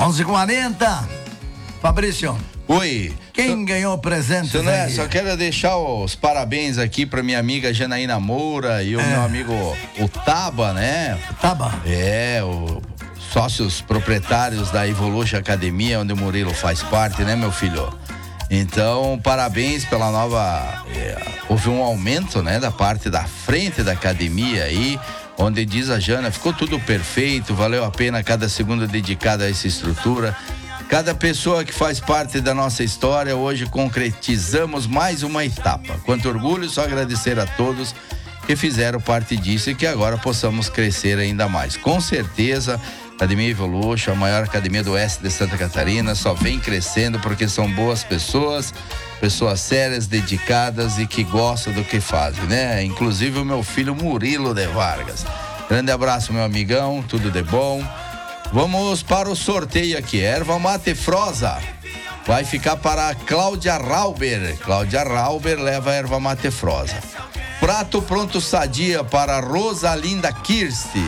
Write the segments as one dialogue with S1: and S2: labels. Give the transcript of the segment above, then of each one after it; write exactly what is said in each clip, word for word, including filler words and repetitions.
S1: onze e quarenta. Fabrício.
S2: Oi.
S1: Quem
S2: so,
S1: ganhou presente?
S2: Não é, só quero deixar os parabéns aqui pra minha amiga Janaína Moura e o é. meu amigo o Taba, né?
S1: Taba.
S2: É, o sócios proprietários da Evolution Academia, onde o Murilo faz parte, né, meu filho? Então, parabéns pela nova... É, houve um aumento, né, da parte da frente da academia aí, onde diz a Jana, ficou tudo perfeito, valeu a pena cada segundo dedicado a essa estrutura. Cada pessoa que faz parte da nossa história, hoje concretizamos mais uma etapa. Quanto orgulho, só agradecer a todos que fizeram parte disso e que agora possamos crescer ainda mais. Com certeza, Academia Evolution, a maior academia do oeste de Santa Catarina, só vem crescendo porque são boas pessoas, pessoas sérias, dedicadas e que gostam do que fazem, né? Inclusive o meu filho Murilo de Vargas. Grande abraço, meu amigão, tudo de bom. Vamos para o sorteio aqui. Erva mate Frosa vai ficar para a Cláudia Rauber. Cláudia Rauber leva a erva mate Frosa. Prato pronto sadia para Rosalinda Kirsti.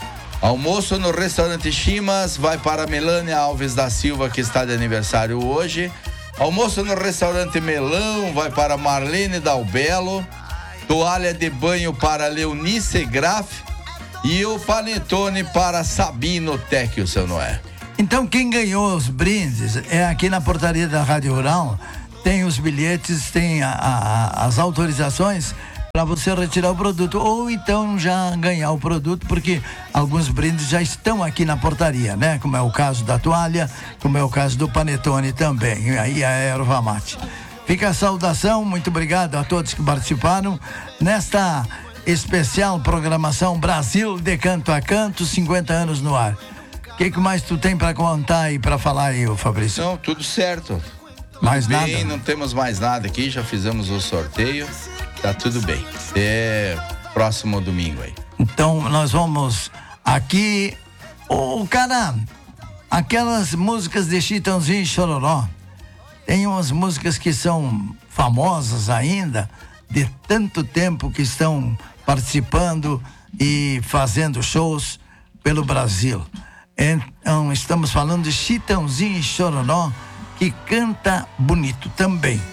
S2: Almoço no restaurante Chimas vai para Melânia Alves da Silva, que está de aniversário hoje. Almoço no restaurante Melão vai para Marlene Dalbelo. Toalha de banho para Leonice Graff. E o panetone para Sabino Tecchio, seu Noé.
S1: Então quem ganhou os brindes é aqui na portaria da Rádio Rural. Tem os bilhetes, tem a, a, as autorizações para você retirar o produto, ou então já ganhar o produto, porque alguns brindes já estão aqui na portaria, né? Como é o caso da toalha, como é o caso do panetone também, e aí a erva mate. Fica a saudação, muito obrigado a todos que participaram nesta especial programação Brasil de Canto a Canto, cinquenta anos no ar. O que, que mais tu tem para contar e para falar aí, ô Fabrício?
S2: Não, tudo certo. Tudo
S1: mais
S2: bem,
S1: nada?
S2: Não temos mais nada aqui, já fizemos o sorteio, tá tudo bem. É próximo domingo aí.
S1: Então nós vamos aqui, o cara, aquelas músicas de Chitãozinho e Chororó, tem umas músicas que são famosas ainda, de tanto tempo que estão participando e fazendo shows pelo Brasil. Então estamos falando de Chitãozinho e Chororó, que canta bonito também.